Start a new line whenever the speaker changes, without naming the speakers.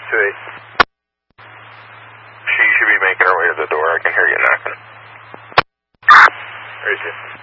28.
She should be making her way to the door. I can hear you knocking.
Right here.